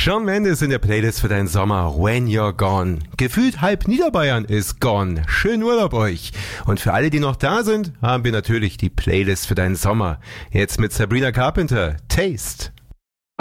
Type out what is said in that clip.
Shawn Mendes in der Playlist für deinen Sommer, When You're Gone. Gefühlt halb Niederbayern ist gone. Schönen Urlaub euch. Und für alle, die noch da sind, haben wir natürlich die Playlist für deinen Sommer. Jetzt mit Sabrina Carpenter, Taste.